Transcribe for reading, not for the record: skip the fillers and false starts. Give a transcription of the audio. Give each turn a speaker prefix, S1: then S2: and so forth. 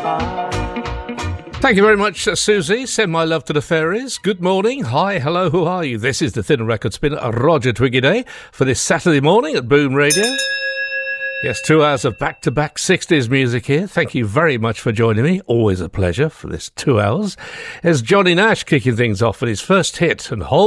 S1: Thank you very much, Susie. Send my love to the fairies. Good morning. Hi, hello, who are you? This is the Thin Record Spinner, Roger Twiggy Day, for this Saturday morning at Boom Radio. Yes, 2 hours of back-to-back 60s music here. Thank you very much for joining me. Always a pleasure for this 2 hours. There's Johnny Nash kicking things off with his first hit, and